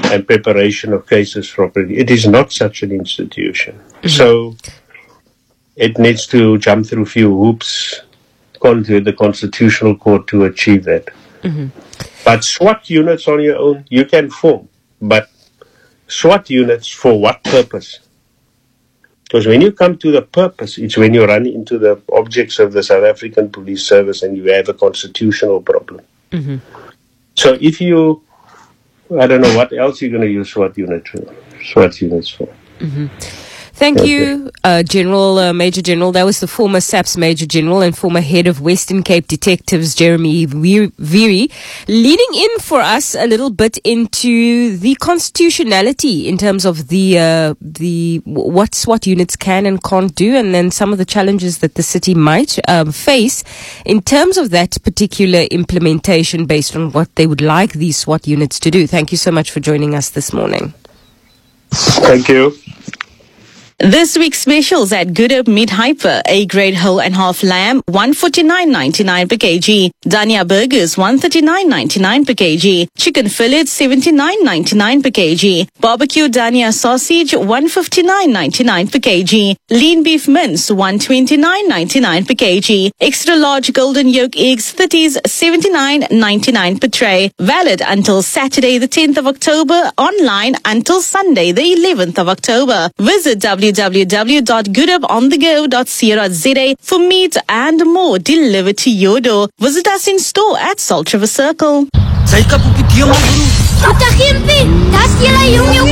and preparation of cases properly. It is not such an institution. So it needs to jump through a few hoops, gone to the Constitutional Court to achieve that. But SWAT units on your own, you can form. But SWAT units, for what purpose? Because when you come to the purpose, it's when you run into the objects of the South African Police Service and you have a constitutional problem. So if you, I don't know what else you're going to use SWAT units for. Thank you, Major General. That was the former SAPS Major General and former head of Western Cape Detectives, Jeremy Veery, leading in for us a little bit into the constitutionality in terms of the what SWAT units can and can't do, and then some of the challenges that the city might face in terms of that particular implementation based on what they would like these SWAT units to do. Thank you so much for joining us this morning. Thank you. This week's specials at Good Hope Meat Hyper, A-grade whole and half lamb, $149.99 per kg. Dania burgers, $139.99 per kg. Chicken fillets, $79.99 per kg. Barbecue Dania sausage, $159.99 per kg. Lean beef mince, $129.99 per kg. Extra large golden yolk eggs, 30s, $79.99 per tray. Valid until Saturday the 10th of October, online until Sunday the 11th of October. Visit www.gooduponthego.co.za for meat and more delivered to your door. Visit us in store at Salt River Circle.